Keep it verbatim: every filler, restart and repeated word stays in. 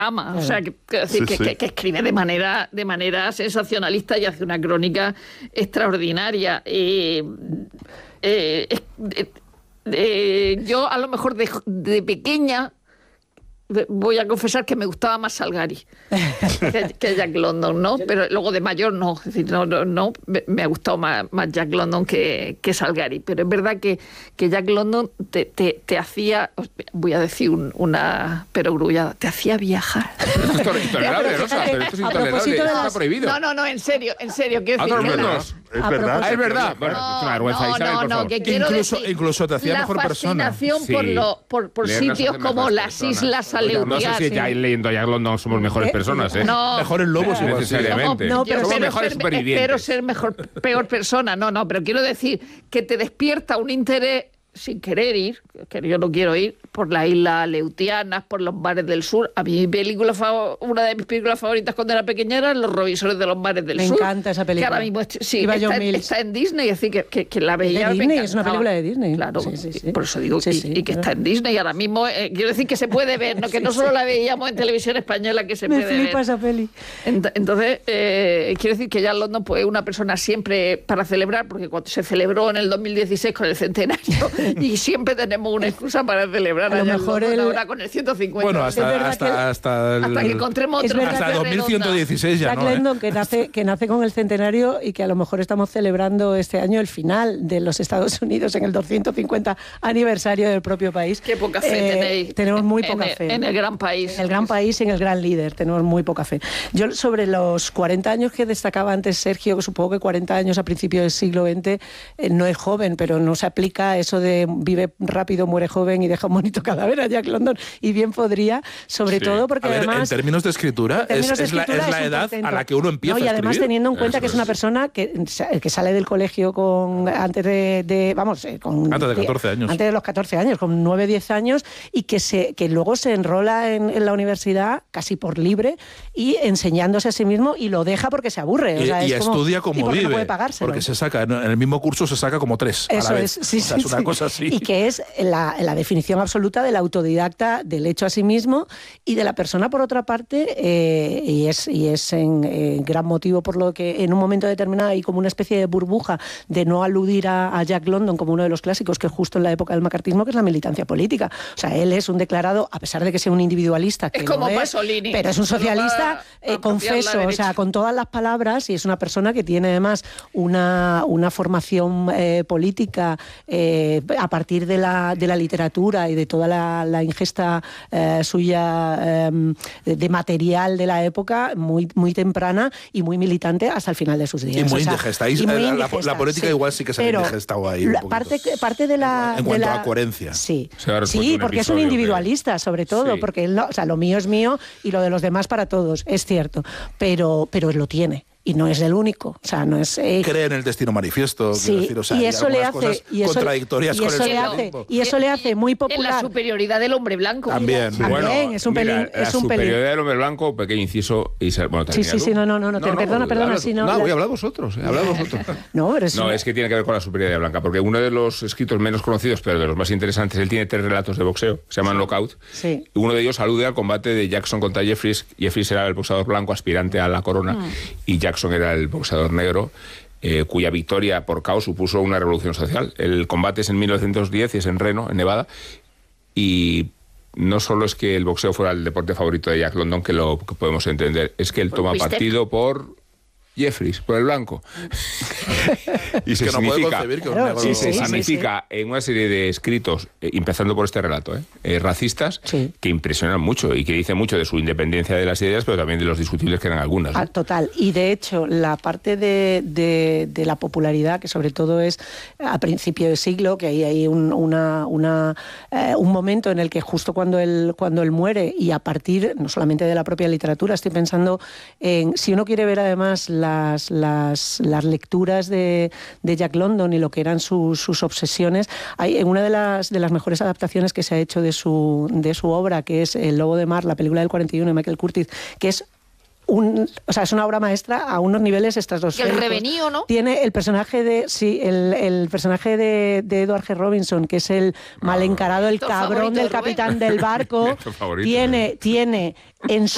ama, o sea, que, que, sí, que, sí. que, que escribe de manera, de manera sensacionalista y hace una crónica extraordinaria. Eh, eh, eh, eh, yo a lo mejor de, de pequeña voy a confesar que me gustaba más Salgari que, que Jack London, ¿no? Pero luego de mayor no, es decir, no, no, no me ha gustado más, más Jack London que, que Salgari. Pero es verdad que, que Jack London te, te, te hacía, voy a decir un, una perogrullada, te hacía viajar. Esto es intolerable, Rosa, pero esto es intolerable, esto está prohibido. No, no, no, en serio, en serio. Quiero decir, que la, es verdad. Ah, es verdad. Bueno, no, es una vergüenza, no, Isabel, no, por no, favor. que quiero incluso, decir, incluso te hacía mejor persona. La fascinación por, sí. lo, por, por sitios como las Islas Aleutianas. No sé si ya leyendo a Jack London somos mejores eh, personas, ¿eh? No, mejores lobos no, igual. Necesariamente. No, pero somos mejores ser, supervivientes. Espero ser mejor, peor persona. No, no, pero quiero decir que te despierta un interés sin querer ir, que yo no quiero ir, por las Islas Aleutianas, por los mares del sur. A mí mi película, una de mis películas favoritas cuando era pequeña eran Los Robinsones de los mares del me sur. Me encanta esa película. Que ahora mismo sí, Iba está, John está en Disney, es decir, que, que, que la veía. ¿De Disney? Es una película de Disney. Claro, sí, sí, sí. por eso digo, sí, y, sí, y que claro. está en Disney ahora mismo. Eh, quiero decir que se puede ver, ¿no? Que no solo la veíamos en televisión española, que se me puede ver. Me flipa esa peli. Entonces, eh, quiero decir que Jack London pues, es una persona siempre para celebrar, porque cuando se celebró en el dos mil dieciséis con el centenario, y siempre tenemos una excusa para celebrar a lo a mejor el... ahora con el ciento cincuenta. Bueno, hasta, hasta, que, hasta, el, hasta que encontremos otro. Hasta dos mil ciento dieciséis ya Jack no, London, ¿eh? que nace, que nace con el centenario y que a lo mejor estamos celebrando este año el final de los Estados Unidos en el doscientos cincuenta aniversario del propio país. Qué poca fe eh, tenéis. Tenemos muy en, poca en, fe. En el gran país. En el gran país y en el gran líder tenemos muy poca fe. Yo sobre los cuarenta años que destacaba antes Sergio, que supongo que cuarenta años a principios del siglo veinte eh, no es joven, pero no se aplica eso de vive rápido, muere joven y deja un bonito cadáver a Jack London, y bien podría, sobre sí. todo porque a ver, además... en términos de escritura, términos es, de escritura es, la, es la edad a la que uno empieza no, y a además escribir. teniendo en cuenta eso que es una persona que, que sale del colegio con antes de, de vamos, con... Antes de catorce años. Antes de los catorce años, con nueve, diez años, y que, se, que luego se enrola en, en la universidad casi por libre y enseñándose a sí mismo, y lo deja porque se aburre. Y, o sea, y es como, estudia como porque vive. No puede pagárselo. Porque se saca, en el mismo curso se saca como tres Eso a la vez. Es, sí, o sea, sí, es una sí. cosa así. Y que es la, la definición absoluta del autodidacta, del hecho a sí mismo y de la persona, por otra parte, eh, y es, y es en, eh, gran motivo por lo que en un momento determinado hay como una especie de burbuja de no aludir a, a Jack London como uno de los clásicos, que es justo en la época del macartismo, que es la militancia política. O sea, él es un declarado, a pesar de que sea un individualista, que es como es, Pasolini, pero es un socialista eh, confeso, o sea, con todas las palabras, y es una persona que tiene además una, una formación eh, política eh, a partir de la, de la literatura y de toda la, la ingesta eh, suya eh, de material de la época muy, muy temprana y muy militante hasta el final de sus días. Y muy o sea, indigesta. Y y muy la, indigesta, la, la política sí. igual sí que se ha indigestado ahí un parte, parte de la... En cuanto de la, a coherencia. Sí, sí sí porque es un individualista, que... sobre todo, sí. porque él no, o sea, lo mío es mío y lo de los demás para todos, es cierto, pero, pero él lo tiene. Y no es el único, o sea, no es... Eh... Cree en el destino manifiesto, sí, decir, o sea, y eso le hace cosas y eso, contradictorias y con eso el le hace, y eso le hace muy popular. En la superioridad del hombre blanco. También. También, bueno, es un mira, pelín... La es un superioridad pelín. del hombre blanco, pequeño inciso... Y, bueno, sí, sí, sí, no, no, no, no, no te, perdona, perdona. Habla, Si no, no, la... voy a hablar vosotros, eh, hablad vosotros. no, pero es, no, una... es que tiene que ver con la superioridad blanca, porque uno de los escritos menos conocidos, pero de los más interesantes, él tiene tres relatos de boxeo, se llaman Knockout. Sí. Uno de ellos alude al combate de Jackson contra Jeffries. Jeffries era el boxeador blanco aspirante a la corona, mm. y Jackson era el boxeador negro. Eh, cuya victoria por caos supuso una revolución social. El combate es en mil novecientos diez y es en Reno, en Nevada, y no solo es que el boxeo fuera el deporte favorito de Jack London, que lo que podemos entender, es que él toma partido por Jeffries, por el blanco. Y se que no significa, puede concebir que un negro... sí, se sí, significa sí. en una serie de escritos, eh, empezando por este relato, eh, eh, racistas, sí. que impresionan mucho y que dicen mucho de su independencia de las ideas, pero también de los discutibles que eran algunas. ¿no? Ah, total. Y de hecho, la parte de, de, de la popularidad, que sobre todo es a principio de siglo, que ahí hay un, una, una, eh, un momento en el que justo cuando él, cuando él muere, y a partir no solamente de la propia literatura, estoy pensando en, si uno quiere ver además las, las, las lecturas de, de Jack London y lo que eran sus, sus obsesiones, hay en una de las, de las mejores adaptaciones que se ha hecho de su, de su obra, que es El Lobo de Mar, la película del cuarenta y uno de Michael Curtiz, que es Un, o sea, es una obra maestra a unos niveles estratosféricos. El Revenío, ¿no? Tiene el personaje de sí, el, el personaje de, de Edward G. Robinson, que es el mal encarado, el cabrón del capitán del barco. Tiene, tiene en su